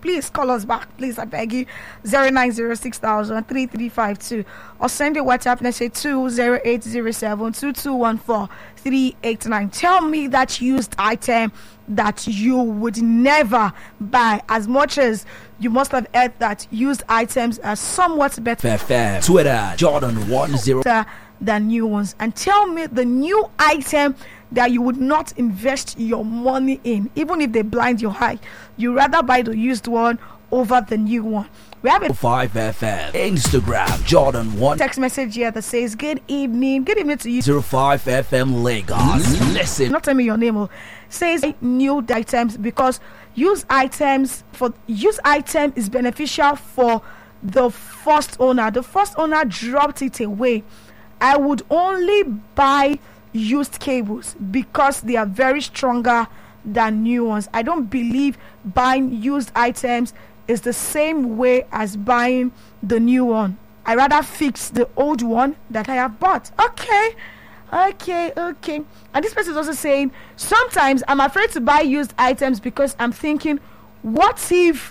please call us back. Please, I beg you. 0906-3352 or send a WhatsApp message to 0807-2214-389. Tell me that used item that you would never buy, as much as you must have heard that used items are somewhat better Twitter Jordan10 than new ones. And tell me the new item that you would not invest your money in, even if they blind your eye. You rather buy the used one over the new one. We have a 5FM Instagram Jordan1 text message here that says, good evening to you. 05FM Lagos. Listen. Not tell me your name. Says new items, because used item is beneficial for the first owner. The first owner dropped it away. I would only buy used cables because they are very stronger than new ones. I don't believe buying used items is the same way as buying the new one. I rather fix the old one that I have bought. Okay. And this person is also saying, sometimes I'm afraid to buy used items because I'm thinking, what if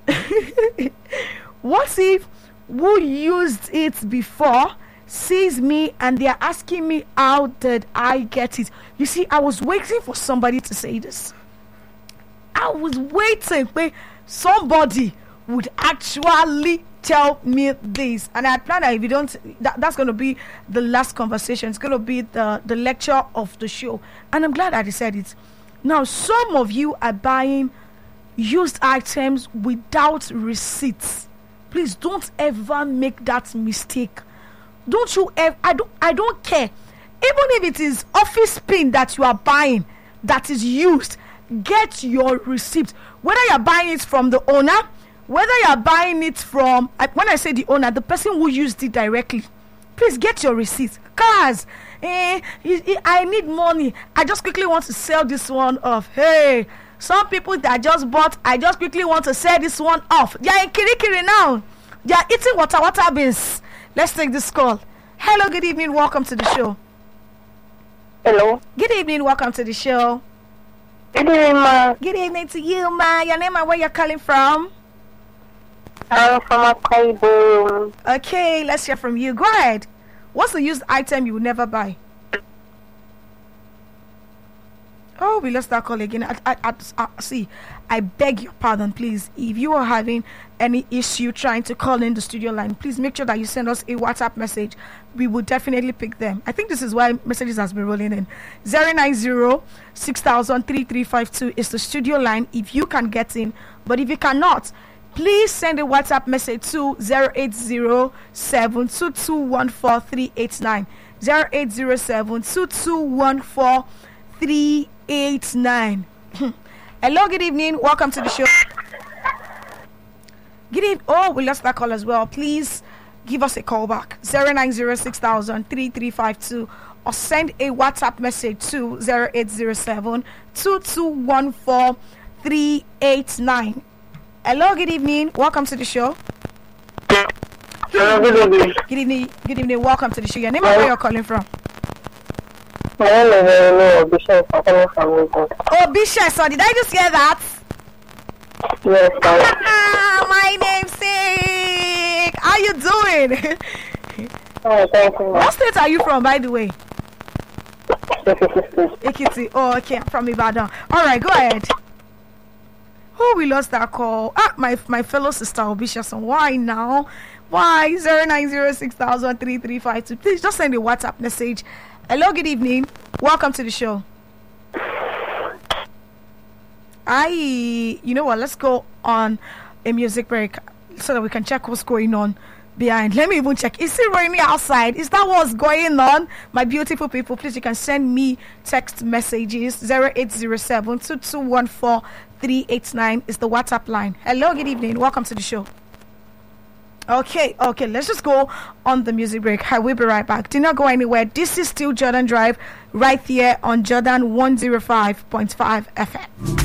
who used it before sees me and they are asking me how did I get it? You see, I was waiting for somebody to say this. I was waiting for somebody would actually tell me this, and I plan that if you don't, that's going to be the last conversation. It's going to be the lecture of the show, and I'm glad I said it. Now, some of you are buying used items without receipts. Please don't ever make that mistake. Don't you ever? I don't care. Even if it is office pin that you are buying that is used, get your receipt. Whether you're buying it from the owner, whether you're buying it from, when I say the owner, the person who used it directly, please get your receipt. Cars, I need money. I just quickly want to sell this one off. Hey, some people that just bought, I just quickly want to sell this one off. They are in Kirikiri now. They are eating water beans. Let's take this call. Hello, good evening. Welcome to the show. Hello. Good evening. Welcome to the show. Good evening, ma. Good evening to you, ma. Your name and where you're calling from? I'm from Akwa Ibom. Okay, let's hear from you. Go ahead. What's the used item you will never buy? Oh, we lost that call again. See, I beg your pardon, please. If you are having any issue trying to call in the studio line, please make sure that you send us a WhatsApp message. We will definitely pick them. I think this is why messages has been rolling in. 090-6000-3352 is the studio line if you can get in. But if you cannot, please send a WhatsApp message to 0807-2214-389. 0807-2214-389. Hello, good evening. Welcome to the show. Good evening. Oh, we lost that call as well. Please give us a call back. 090-6000-3352 or send a WhatsApp message to 0807-2214-389. Hello, good evening. Welcome to the show. Hello, good evening. Good evening. Good evening. Welcome to the show. Your name and where you're calling from? My name is Bishop. I'm calling from Lagos. Oh, Bishop. So did I just hear that? Yes, sir. My namesake. How you doing? Oh, thank you, ma. What state are you from, by the way? Ekiti. Ekiti. Oh, okay. I'm from Ibadan. All right, go ahead. Oh, we lost that call. My fellow sister Obishason. Why now? Why? 090-6000-3352. Please just send a WhatsApp message. Hello, good evening. Welcome to the show. You know what? Let's go on a music break so that we can check what's going on behind. Let me even check. Is it raining outside? Is that what's going on? My beautiful people, please, you can send me text messages. 0807-2214-389 is the WhatsApp line. Hello, good evening. Welcome to the show. Okay, let's just go on the music break. I will be right back. Do not go anywhere. This is still Jordan Drive right here on Jordan 105.5 FM.